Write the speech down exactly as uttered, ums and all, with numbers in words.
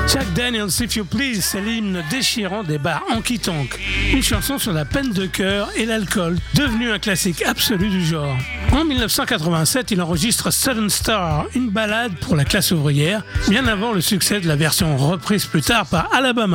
Jack Daniels, If You Please, c'est l'hymne déchirant des bars honky-tonk. Une chanson sur la peine de cœur et l'alcool, devenue un classique absolu du genre. En dix-neuf cent quatre-vingt-sept, il enregistre Southern Star, une ballade pour la classe ouvrière, bien avant le succès de la version reprise plus tard par Alabama.